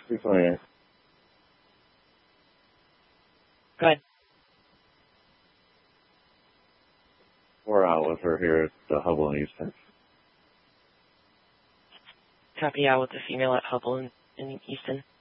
328. Go ahead. We're out with her here at the Hubble in Easton. Copy out with the female at Hubble in Easton.